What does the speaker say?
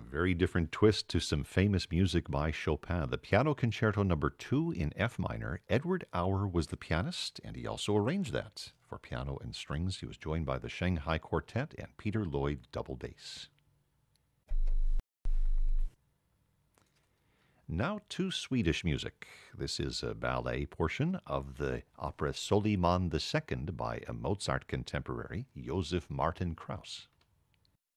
Very different twist to some famous music by Chopin. The Piano Concerto Number 2 in F minor. Edward Auer was the pianist, and he also arranged that for piano and strings. He was joined by the Shanghai Quartet and Peter Lloyd double bass. Now to Swedish music. This is a ballet portion of the opera Soliman II by a Mozart contemporary, Josef Martin Krauss.